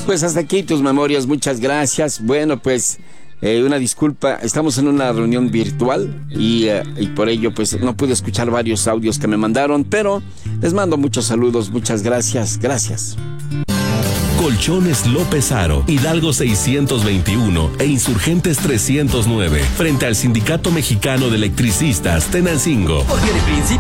Pues hasta aquí tus memorias, muchas gracias. Bueno, pues una disculpa, estamos en una reunión virtual y por ello pues no pude escuchar varios audios que me mandaron, pero les mando muchos saludos, muchas gracias, gracias. Colchones López Haro, Hidalgo 621 e Insurgentes 309, frente al Sindicato Mexicano de Electricistas, Tenancingo.